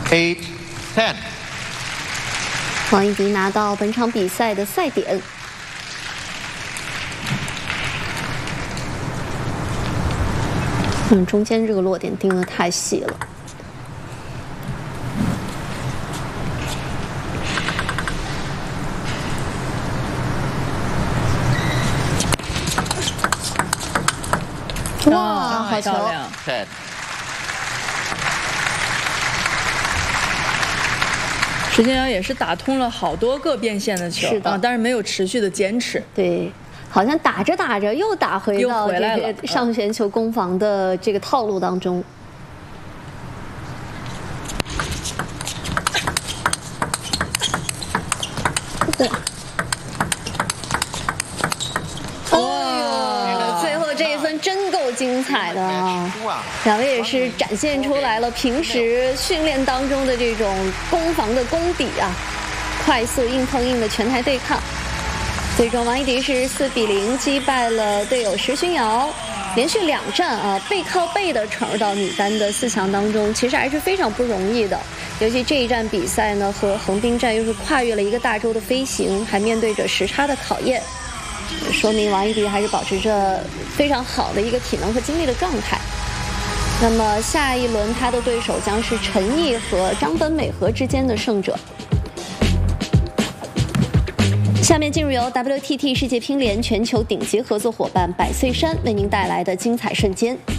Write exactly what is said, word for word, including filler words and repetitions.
eight, ten。 王艺迪拿到本场比赛的赛点。嗯，中间这个落点盯得太细了。哇，好球！ ten。 石建阳也是打通了好多个变线的球， 是的， 啊，但是没有持续的坚持。 对，好像打着打着又打回到这个个上旋球攻防的这个套路当中。对。哦，最后这一分真够精彩的啊！两位也是展现出来了平时训练当中的这种攻防的功底啊，快速硬碰硬的全台对抗。最终王艺迪是四比零击败了队友石勋瑶，连续两战啊背靠背的闯入到女单的四强当中，其实还是非常不容易的。尤其这一站比赛呢，和横滨站又是跨越了一个大洲的飞行，还面对着时差的考验，说明王艺迪还是保持着非常好的一个体能和精力的状态。那么下一轮他的对手将是陈毅和张本美和之间的胜者。下面进入由 W T T 世界乒联全球顶级合作伙伴百岁山为您带来的精彩瞬间。